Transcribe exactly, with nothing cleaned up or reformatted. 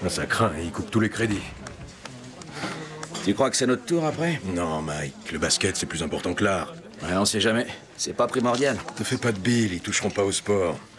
Ça craint, il coupe tous les crédits. Tu crois que c'est notre tour après? Non, Mike, le basket, c'est plus important que l'art. Ouais, on sait jamais. C'est pas primordial. Ne fais pas de bile, ils toucheront pas au sport.